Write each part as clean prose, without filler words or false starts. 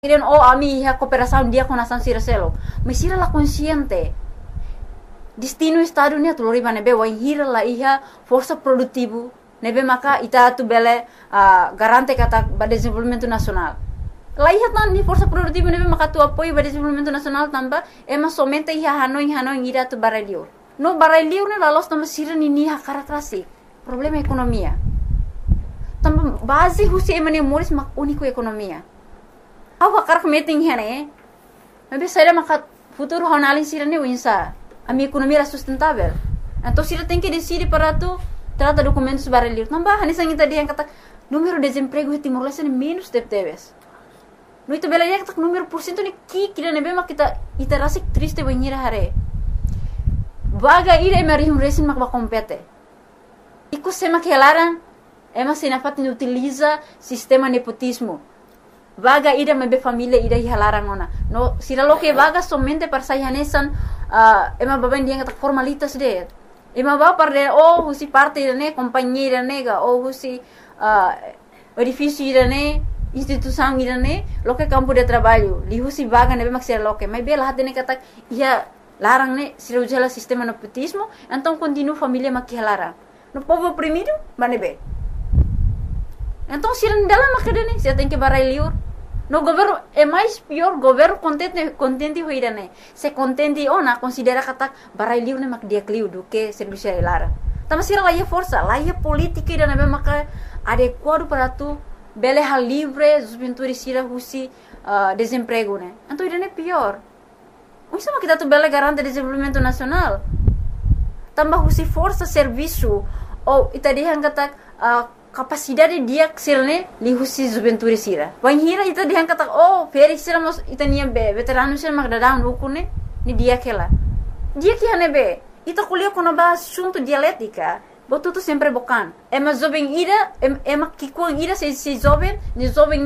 Queriam a minha cooperação dia com a nação siracelo, mas sira la consciente. Destino estado nia tu loriba nebe wa hira la iha força produtivo nebe maka ita tu bele garante kata ba desenvolvimento nacional. La iha tan ni força produtivo nebe maka tu apoio ba desenvolvimento nacional tamba ema somente iha hanoi ira tu baralio. No baralio ne la los tamba sira ni ha karakrasi. Problema economia. Tamba base husi emane moris mak único economia. Awa karak meeting hene, mas saya maka futuro honalin sira ne winsa. A minha economia era sustentável. Então sira tem que decidir para tu trata documentos baralhos. Não bah, nessa kita dia yang kata número de desemprego em Timor-Leste é menos de teves. No itu bela dia kata número porcento ni kira nebe mak kita iterasi triste banhira hare. Vaga ira emari resin mak ba compete. Iku sema kelaran ema sinafat ni utiliza sistema nepotismo. Vaga ida mebe família ida hilarang ona. No sira lo que vaga somente para sayanesan ema baben dia kata formalitas de. Ema ba parde husi parte ne companheira nega ou husi edifício ida ne instituição ida ne lo que campo de trabalho. Li husi vaga nebe mak sira lo que. Mas bela hade ne kata ia larang ne sira ujala sistema nepotismo, então continua família mak hilarang. No povo oprimido, manebe. Então, se não dá uma cadena, você tem que barrar livre. No governo é mais pior, governo contente hoje né. Se contente ou não, considera que tá barrar livre né, mas dia clio do que serviço é lara. Então, se lá é força, lá é política e não é mais adequado para tu, beleha livre, juventude sira husi desemprego né. Então, isso é pior. O que kita tu bele garante desenvolvimento nacional. Tambah husi força serviço ou itadihan kata capacidade dia ksilne li husi juventude sira. Wanhira ita dihan kata feri sira mos itania be veterano sira magdadang ukune ni dia kela. Dia que hanebe ita kuliah kono ba assunto dialética. Botu tu sempre bocan. Ema jovem ira ema kikuang ira se jovem, ni jovem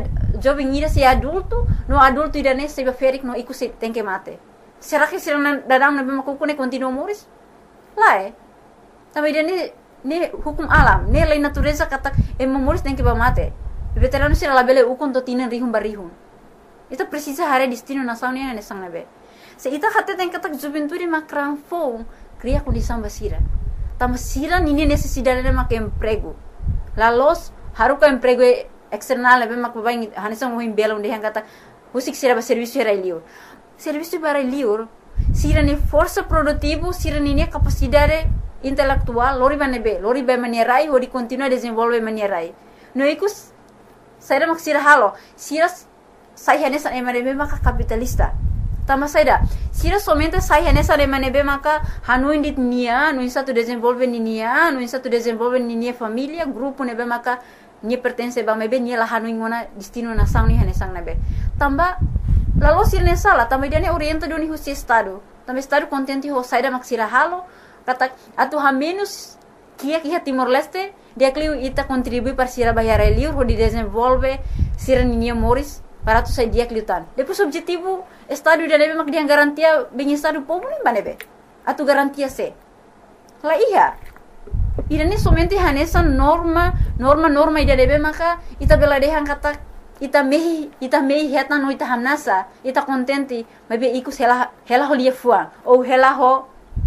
ira se adulto, no adulto ira ne se ferik no iku se tem que mate. Será que sira dadang nabe makukune continua moris? Lá também ne hukum alam, ne lei natureza kata moris tem que mate. Veterano sira labele ukon to tinan rihum barihum. Itu precisa hare destino nação ne sang nabe. Se ita hate tem kata juventude makran fo cria condição basira. Tamasira nini necessidade de mak emprego. Lalos haruka emprego external nabe mak babaing hanisang mohim belong de kata husik sira ba serviço era liur. Serviço para liur sira ni força produtivo, sira ni capacidade intelectual, lori ba manierai, hodi continua desenvolve manierai. No ikus, saya mak sira halo, sira saya nesa emanebe maka capitalista. Tama saya sira somente saya nesa emanebe maka hanuin dit nia, no insa tu desenvolve nia, no insa tu desenvolve nia família, grupo nebe maka nia pertence ba mebe nia la hanuin ngona destino nação ni hanesang nebe. Tamba lalu sira nesa la, tamba dia ne orienta doni husi estado. Tamba estado contente ho saya mak sira halo. Kata atu ha menos kia Timor-Leste dia clio ita contribui para sira bayar liur ho di desenvolve sira ninia moris para tu sai dia cliutan. Depois objetivo estado dia nebe mak dia garantia bem estado povo nem banebe. Atu garantia se. La iya. Ida ni somente hanesa norma ida nebe maka ita bela dehan kata ita mehi heta no ita hamnasa ita contente mabe ikus hela ho lia fuang ou hela ho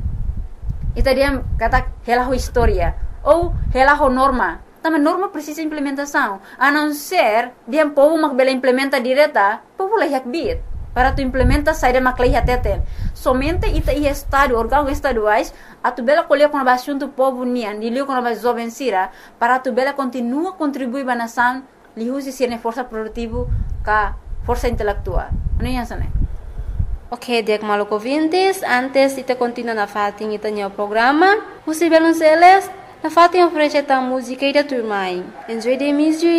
ita dia kata hela ho história ou hela ho norma. Também norma precisa implementação. A não ser dia povo mak bela implementa direta, povo leyak bit para tu implementa saída mak leyak teten. Somente ita i estado órgão estaduais atu bela colher com assunto povo nian, dilio com as jovens sira para tu bela continua contribuir ba nação lihusi sirne força produtivo ka força intelectual. Ano yan sana? Ok, diak maluk ouvintes, antes ita continua na fatin ita nyo programa. Husi belon seles, na fatin oferece ta música ida turmai. Enjoy the music.